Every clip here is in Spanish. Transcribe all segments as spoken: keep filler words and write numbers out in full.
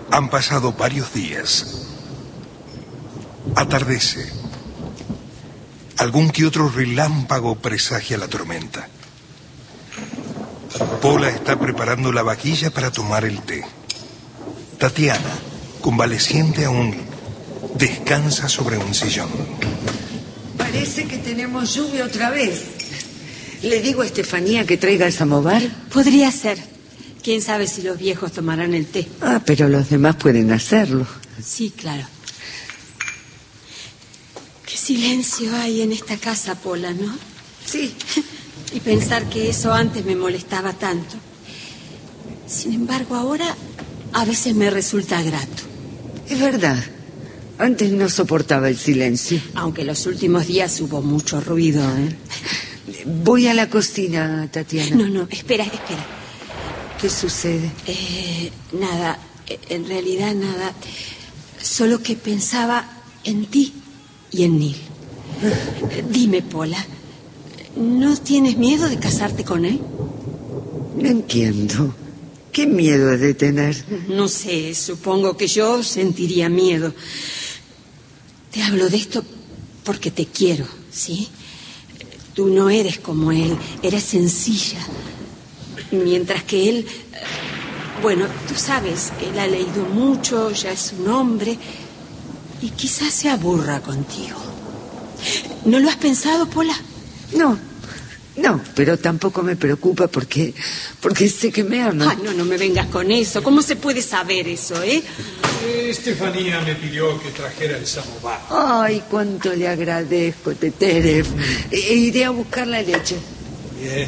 Han pasado varios días. Atardece. Algún que otro relámpago presagia la tormenta. Pola está preparando la vaquilla para tomar el té. Tatiana, convaleciente aún, descansa sobre un sillón. Parece que tenemos lluvia otra vez. ¿Le digo a Estefanía que traiga el samovar? Podría ser. ¿Quién sabe si los viejos tomarán el té? Ah, pero los demás pueden hacerlo. Sí, claro. Qué silencio hay en esta casa, Pola, ¿no? Sí. Y pensar que eso antes me molestaba tanto. Sin embargo, ahora a veces me resulta grato. Es verdad. Antes no soportaba el silencio. Aunque los últimos días hubo mucho ruido, ¿eh? Voy a la cocina, Tatiana. No, no, espera, espera. ¿Qué sucede? Eh, nada, en realidad nada. Solo que pensaba en ti y en Neil. Dime, Pola, ¿no tienes miedo de casarte con él? No entiendo. ¿Qué miedo he de tener? No sé, supongo que yo sentiría miedo. Te hablo de esto porque te quiero, ¿sí? Tú no eres como él, eres sencilla. Mientras que él, bueno, tú sabes, él ha leído mucho, ya es un hombre, y quizás se aburra contigo. ¿No lo has pensado, Pola? No, no, pero tampoco me preocupa porque, porque sé que me ama. Ay, no, no me vengas con eso. ¿Cómo se puede saber eso, eh? Estefanía me pidió que trajera el samovar. Ay, cuánto le agradezco, Teteref. E- iré a buscar la leche. Bien.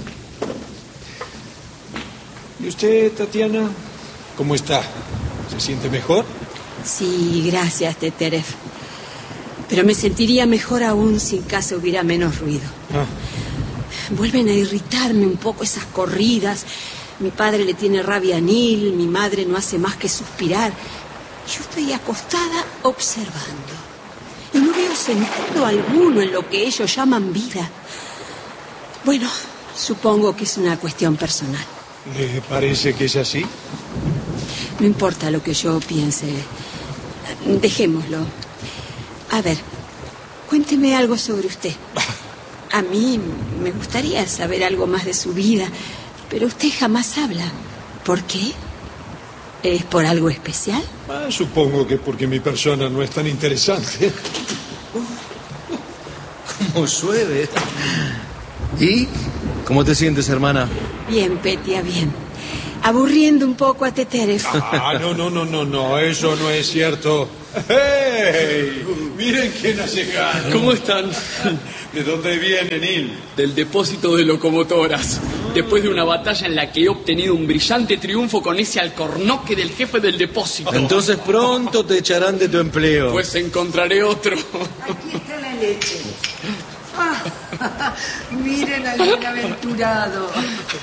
¿Y usted, Tatiana? ¿Cómo está? ¿Se siente mejor? Sí, gracias, Teteref. Pero me sentiría mejor aún si en casa hubiera menos ruido. Ah. Vuelven a irritarme un poco esas corridas. Mi padre le tiene rabia a Neil, mi madre no hace más que suspirar. Yo estoy acostada observando. Y no veo sentido alguno en lo que ellos llaman vida. Bueno, supongo que es una cuestión personal. ¿Le parece que es así? No importa lo que yo piense. Dejémoslo. A ver, cuénteme algo sobre usted. A mí me gustaría saber algo más de su vida, pero usted jamás habla. ¿Por qué? ¿Es por algo especial? Ah, supongo que porque mi persona no es tan interesante. ¿Cómo llueve? ¿Y cómo te sientes, hermana? Bien, Petia, bien. Aburriendo un poco a Teteref. Ah, no, no, no, no, no, eso no es cierto. ¡Hey! Miren quién ha llegado. ¿Cómo están? ¿De dónde viene, Neil? Del depósito de locomotoras. Después de una batalla en la que he obtenido un brillante triunfo con ese alcornoque del jefe del depósito. Entonces pronto te echarán de tu empleo. Pues encontraré otro. Aquí está la leche. Ah, miren al bienaventurado.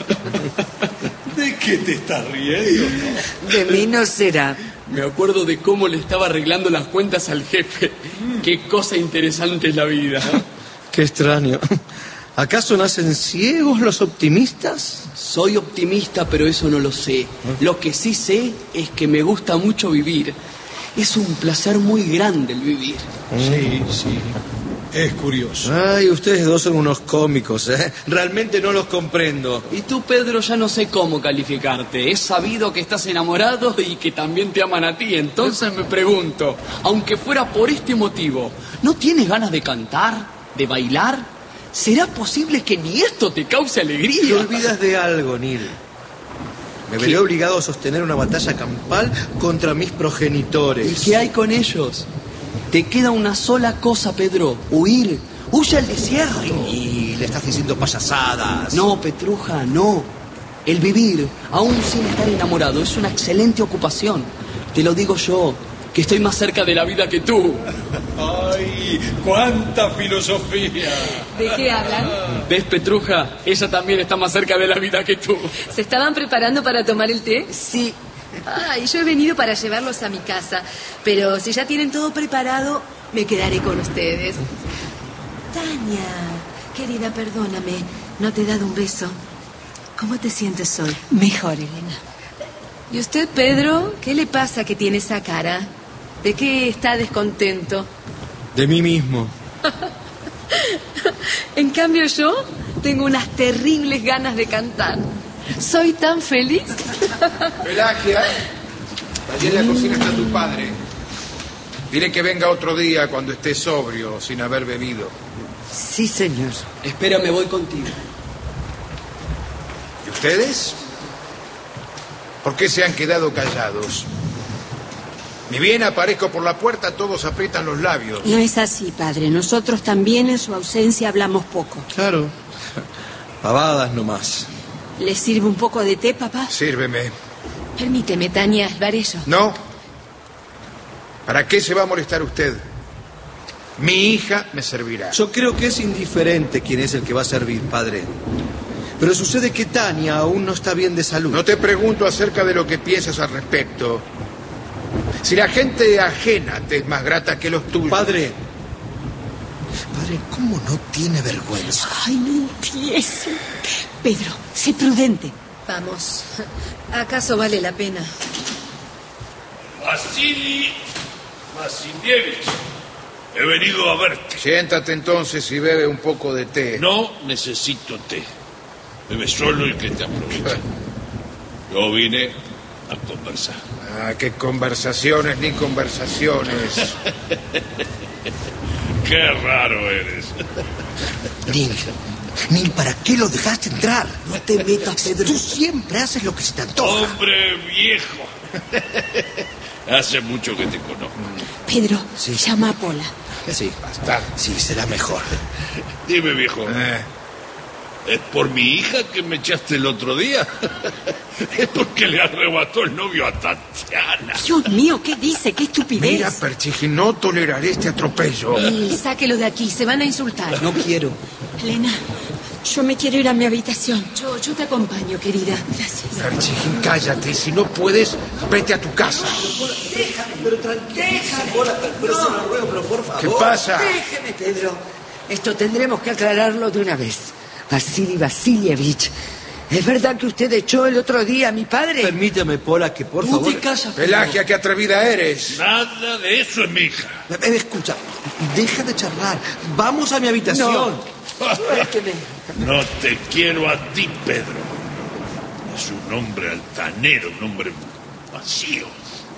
¿De qué te estás riendo? De mí no será. Me acuerdo de cómo le estaba arreglando las cuentas al jefe. Qué cosa interesante es la vida. Qué extraño. ¿Acaso nacen ciegos los optimistas? Soy optimista, pero eso no lo sé. Lo que sí sé es que me gusta mucho vivir. Es un placer muy grande el vivir. Sí, sí. Es curioso. Ay, ustedes dos son unos cómicos, ¿eh? Realmente no los comprendo. Y tú, Pedro, ya no sé cómo calificarte. He sabido que estás enamorado y que también te aman a ti. Entonces me pregunto, aunque fuera por este motivo, ¿no tienes ganas de cantar, de bailar? ¿Será posible que ni esto te cause alegría? Te olvidas de algo, Neil. Me veré ¿Qué? obligado a sostener una batalla campal contra mis progenitores. ¿Y qué hay con ellos? Te queda una sola cosa, Pedro. Huir. Huye al desierto. Y le estás diciendo payasadas. No, Petruja, no. El vivir, aún sin estar enamorado, es una excelente ocupación. Te lo digo yo, que estoy más cerca de la vida que tú. ¡Ay! ¡Cuánta filosofía! ¿De qué hablan? ¿Ves, Petruja? Ella también está más cerca de la vida que tú. ¿Se estaban preparando para tomar el té? Sí. Ay, yo he venido para llevarlos a mi casa, pero si ya tienen todo preparado, me quedaré con ustedes. Tania, querida, perdóname. No te he dado un beso. ¿Cómo te sientes hoy? Mejor, Elena. ¿Y usted, Pedro? ¿Qué le pasa que tiene esa cara? ¿De qué está descontento? De mí mismo. En cambio yo tengo unas terribles ganas de cantar. Soy tan feliz. Pelagia, allí en la cocina está tu padre. Dile que venga otro día cuando esté sobrio, sin haber bebido. Sí, señor. Espera, me voy contigo. ¿Y ustedes? ¿Por qué se han quedado callados? Ni bien aparezco por la puerta, todos aprietan los labios. No es así, padre. Nosotros también en su ausencia hablamos poco. Claro. Pavadas nomás. ¿Le sirve un poco de té, papá? Sírveme. Permíteme, Tania, lo haré yo. No. ¿Para qué se va a molestar usted? Mi hija me servirá. Yo creo que es indiferente quién es el que va a servir, padre. Pero sucede que Tania aún no está bien de salud. No te pregunto acerca de lo que piensas al respecto. Si la gente ajena te es más grata que los tuyos. Padre. Padre, ¿cómo no tiene vergüenza? Ay, no empiece. Pedro, sé prudente. Vamos. ¿Acaso vale la pena? Vasily Vasilievich, he venido a verte. Siéntate entonces y bebe un poco de té. No necesito té. Bebe solo el que te aproveche. Yo vine a conversar. Ah, qué conversaciones ni conversaciones. Qué raro eres. Neil, Neil, ¿para qué lo dejaste entrar? No te metas, Pedro. Tú siempre haces lo que se te antoja. Hombre viejo. Hace mucho que te conozco. Pedro, Sí. llama a Pola. Sí, Basta. sí, será mejor. Dime, viejo. Eh, ¿Es por mi hija que me echaste el otro día? Es porque le arrebató el novio a Tatiana. Dios mío, ¿qué dice? ¿Qué estupidez? mira, Perchigi, no toleraré este atropello. Y sáquelo de aquí, se van a insultar. No quiero. Elena, yo me quiero ir a mi habitación. Yo, yo te acompaño, querida. Gracias. Perchigi, cállate. Si no puedes, vete a tu casa. Pero tranquila, pero se lo ruego, pero por favor. ¿Qué pasa? Déjeme, Pedro. Esto tendremos que aclararlo de una vez. Vasily Vasilievich, ¿es verdad que usted echó el otro día a mi padre? Permítame, Pola, que por Tú favor... te callas, Pedro. Pelagia, qué atrevida eres. Nada de eso es mi hija. Eh, Escucha, deja de charlar. Vamos a mi habitación. Déjeme. No te quiero a ti, Pedro. Es un hombre altanero, un hombre vacío.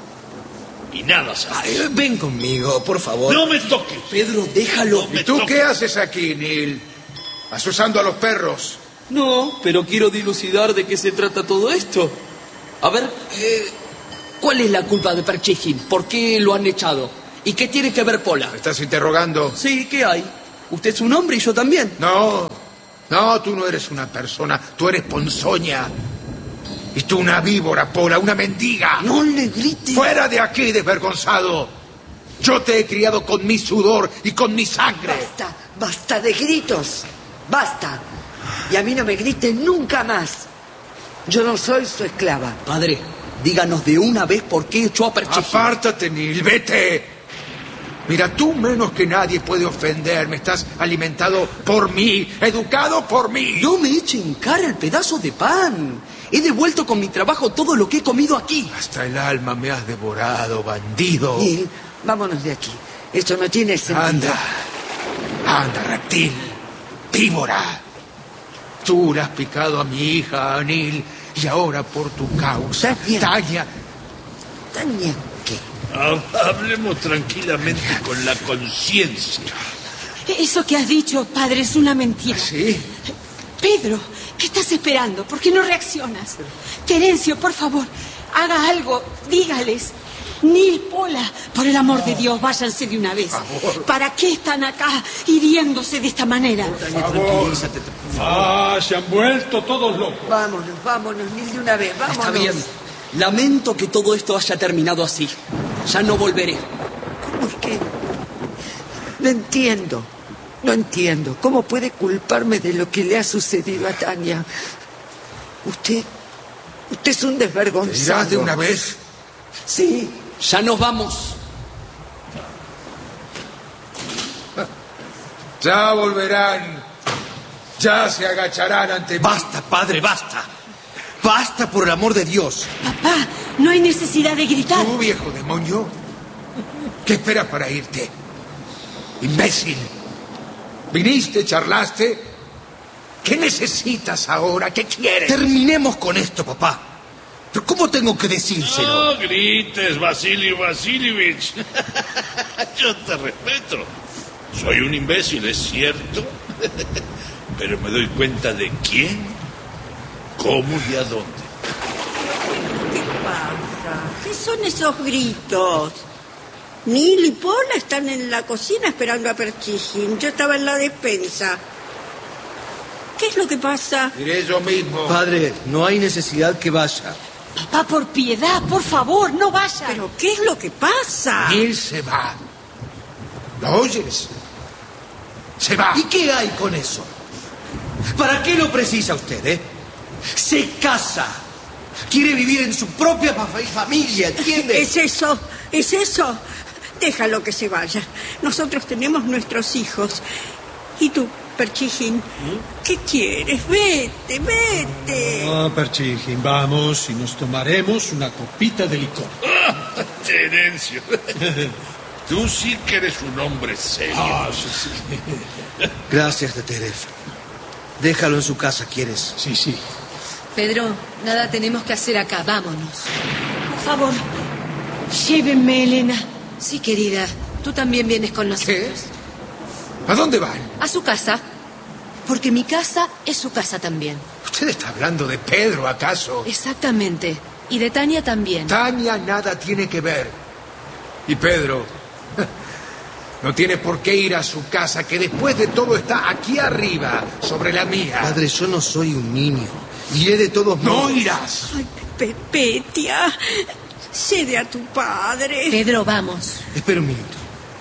Y nada sabes. Ay, ven conmigo, por favor. No me toques. Pedro, déjalo. No me ¿Y tú toques. qué haces aquí, Neil? Asusando a los perros. No, pero quiero dilucidar de qué se trata todo esto. A ver, eh, ¿cuál es la culpa de Perchigin? ¿Por qué lo han echado? ¿Y qué tiene que ver Pola? ¿Me estás interrogando? Sí, ¿qué hay? Usted es un hombre y yo también. No, no, tú no eres una persona, tú eres ponzoña. Y tú una víbora, Pola, una mendiga. No le grite. ¡Fuera de aquí, desvergonzado! Yo te he criado con mi sudor y con mi sangre. Basta, basta de gritos. Basta. Y a mí no me grite nunca más. Yo no soy su esclava. Padre, díganos de una vez por qué echó a Perchigin. Apártate, Neil, vete. Mira, tú menos que nadie puede ofenderme. Estás alimentado por mí, educado por mí. No me eche en cara el pedazo de pan. He devuelto con mi trabajo todo lo que he comido aquí. Hasta el alma me has devorado, bandido. Neil, vámonos de aquí. Esto no tiene sentido. Anda, anda, reptil, víbora. Tú le has picado a mi hija, a Neil, y ahora por tu causa, Tania. Tania. Tania, ¿qué? Ha- Hablemos tranquilamente con la conciencia. Eso que has dicho, padre, es una mentira. ¿Sí? Pedro, ¿qué estás esperando? ¿Por qué no reaccionas? Terencio, por favor, haga algo. Dígales. Neil, Pola, por el amor de Dios, váyanse de una vez. ¿Para qué están acá hiriéndose de esta manera? Tranquilízate. Ah, se han vuelto todos locos. Vámonos, vámonos, Neil, de una vez. Vámonos. Está bien. Lamento que todo esto haya terminado así. Ya no volveré. ¿Cómo es que...? No entiendo. No entiendo. ¿Cómo puede culparme de lo que le ha sucedido a Tania? Usted... Usted es un ¿Te desvergonzado. irás de una vez? Sí. Ya nos vamos. Ya volverán. Ya se agacharán ante mí. Basta, padre, basta. Basta, por el amor de Dios. Papá, no hay necesidad de gritar. Tú, viejo demonio, ¿qué esperas para irte? Imbécil. ¿Viniste, charlaste? ¿Qué necesitas ahora? ¿Qué quieres? Terminemos con esto, papá. ¿Pero cómo tengo que decírselo? No grites, Vasily Vasilievich. Yo te respeto. Soy un imbécil, es cierto. Pero me doy cuenta de quién, cómo y a dónde. ¿Qué pasa? ¿Qué son esos gritos? Nil y Pola están en la cocina esperando a Perchigin. Yo estaba en la despensa. ¿Qué es lo que pasa? Diré yo mismo. Padre, no hay necesidad que vaya. Papá, por piedad, por favor, no vaya. ¿Pero qué es lo que pasa? Nil se va. ¿Lo oyes? Se va. ¿Y qué hay con eso? ¿Para qué lo precisa usted, eh? Se casa. Quiere vivir en su propia familia, ¿entiende? Es eso, es eso. Déjalo que se vaya. Nosotros tenemos nuestros hijos. ¿Y tú, Perchigin? ¿Qué quieres? Vete, vete. Ah, Perchigin, vamos y nos tomaremos una copita de licor. Terencio, tú sí que eres un hombre serio. Ah, sí, sí. Gracias, Teterev. Déjalo en su casa, ¿quieres? Sí, sí. Pedro, nada tenemos que hacer acá. Vámonos. Por favor, llévenme, Elena. Sí, querida. Tú también vienes con nosotros. ¿A dónde van? A su casa. Porque mi casa es su casa también. ¿Usted está hablando de Pedro, acaso? Exactamente. Y de Tania también. Tania nada tiene que ver. Y Pedro no tiene por qué ir a su casa, que después de todo está aquí arriba, sobre la mía. Padre, yo no soy un niño. Iré de todos modos. No irás. Ay, Pepetia, cede a tu padre. Pedro, vamos. Espera un minuto.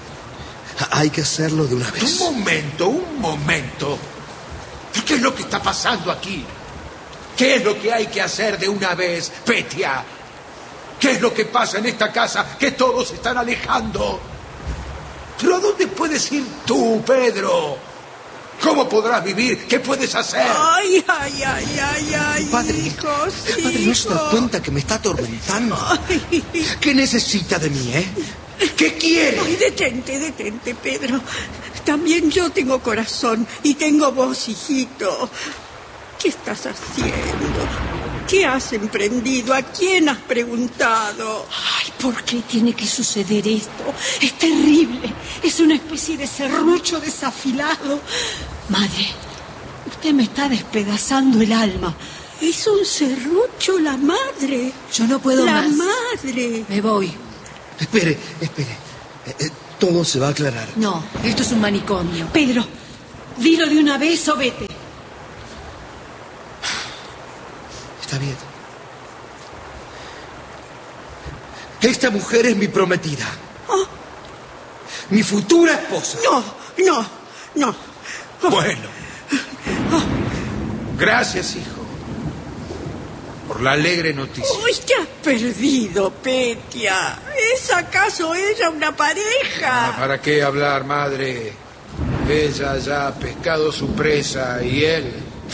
Hay que hacerlo de una vez. Un momento, un momento. ¿Qué es lo que está pasando aquí? ¿Qué es lo que hay que hacer de una vez, Petia? ¿Qué es lo que pasa en esta casa que todos se están alejando? ¿Pero a dónde puedes ir tú, Pedro? ¿Cómo podrás vivir? ¿Qué puedes hacer? Ay, ay, ay, ay, ay. Padre, hijos, padre, ¿no se da hijos. cuenta que me está atormentando? Ay. ¿Qué necesita de mí, eh? ¿Qué quiere? Ay, detente, detente, Pedro. También yo tengo corazón y tengo voz, hijito. ¿Qué estás haciendo? ¿Qué has emprendido? ¿A quién has preguntado? Ay, ¿por qué tiene que suceder esto? Es terrible. Es una especie de serrucho desafilado. Madre, usted me está despedazando el alma. Es un serrucho, la madre. Yo no puedo la más. madre. Me voy. Espere, espere. Eh, eh, todo se va a aclarar. No, esto es un manicomio. Pedro, dilo de una vez o vete. Está bien. Esta mujer es mi prometida. Oh. Mi futura esposa. No, no, no. Oh. Bueno. Gracias, hijo, por la alegre noticia. Uy, te has perdido, Petia. ¿Es acaso ella una pareja? Ah, ¿para qué hablar, madre? Ella ya ha pescado su presa y él...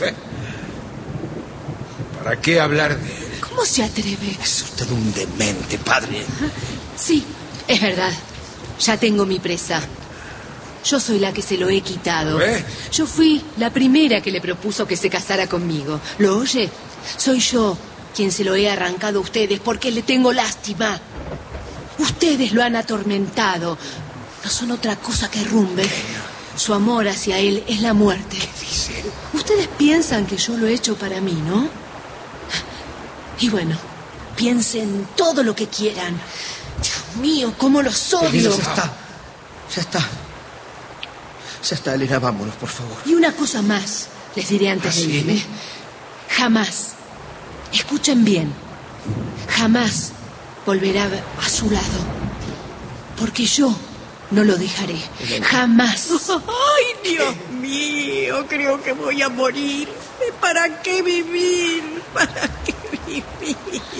¿Para qué hablar de él? ¿Cómo se atreve? Es usted un demente, padre. Sí, es verdad. Ya tengo mi presa. Yo soy la que se lo he quitado. ¿Eh? Yo fui la primera que le propuso que se casara conmigo. ¿Lo oye? Soy yo quien se lo he arrancado a ustedes porque le tengo lástima. Ustedes lo han atormentado. No son otra cosa que Rumbe. Su amor hacia él es la muerte. ¿Qué dice? Ustedes piensan que yo lo he hecho para mí, ¿no? Y bueno, piensen todo lo que quieran. Dios mío, cómo los odio. Ya está. Ya está. Ya está, Elena, vámonos, por favor. Y una cosa más les diré antes de ¿Ah, sí? irme. Jamás, escuchen bien, jamás volverá a su lado. Porque yo no lo dejaré. Jamás. Ay, Dios mío, creo que voy a morir. ¿Para qué vivir? ¿Para qué vivir?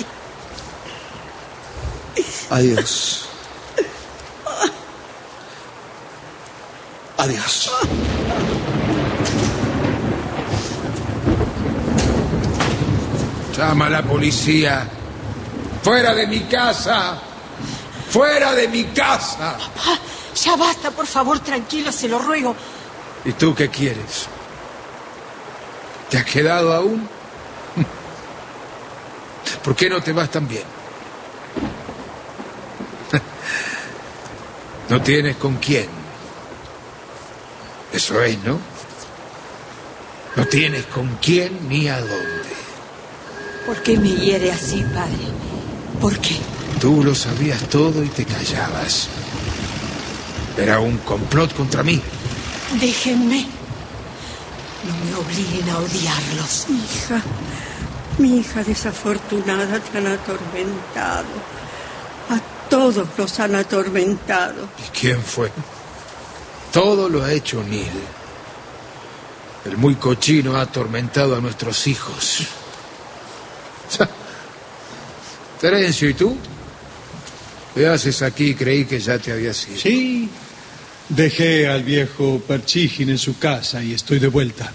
Adiós. Adiós. Llama a la policía. ¡Fuera de mi casa! ¡Fuera de mi casa! Papá, ya basta, por favor, tranquilo, se lo ruego. ¿Y tú qué quieres? ¿Te has quedado aún? ¿Por qué no te vas tan bien? No tienes con quién. Eso es, ¿no? No tienes con quién ni a dónde. ¿Por qué me hiere así, padre? ¿Por qué? Tú lo sabías todo y te callabas. Era un complot contra mí. Déjenme. No me obliguen a odiarlos. Hija, mi hija desafortunada te han atormentado. A todos nos han atormentado. ¿Y quién fue? Todo lo ha hecho Neil. El muy cochino ha atormentado a nuestros hijos. Terencio, ¿y tú? ¿Qué haces aquí? Creí que ya te habías ido. Sí, dejé al viejo Perchigin en su casa y estoy de vuelta.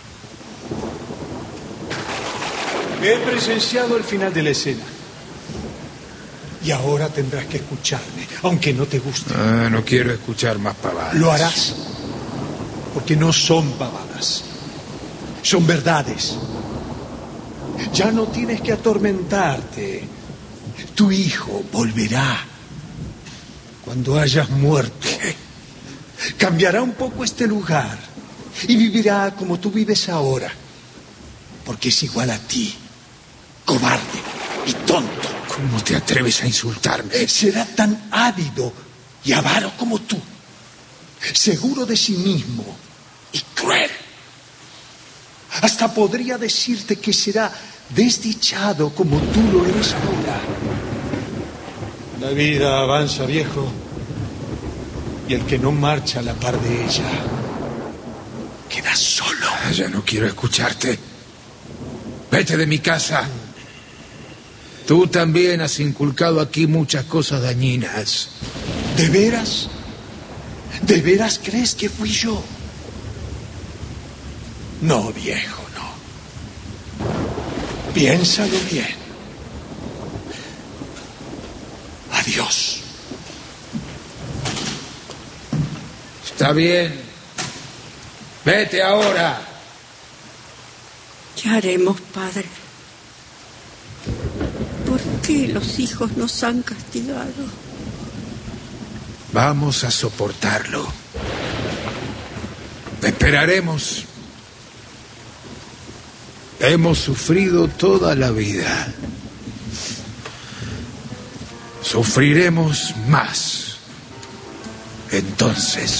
He presenciado el final de la escena. Y ahora tendrás que escucharme, aunque no te guste. Ah, no quiero escuchar más pavadas. Lo harás, porque no son pavadas. Son verdades. Ya no tienes que atormentarte. Tu hijo volverá cuando hayas muerto. Cambiará un poco este lugar y vivirá como tú vives ahora, porque es igual a ti, cobarde y tonto. ¿Cómo te atreves a insultarme? Será tan ávido y avaro como tú, seguro de sí mismo y cruel. Hasta podría decirte que será desdichado como tú lo eres ahora. La vida avanza, viejo, y el que no marcha a la par de ella queda solo. Ah, ya no quiero escucharte. Vete de mi casa. Tú también has inculcado aquí muchas cosas dañinas. ¿De veras? ¿De veras crees que fui yo? No, viejo, no. Piénsalo bien. Adiós. Está bien. Vete ahora. ¿Qué haremos, padre? ¿Por qué los hijos nos han castigado? Vamos a soportarlo. Esperaremos. Hemos sufrido toda la vida. Sufriremos más. Entonces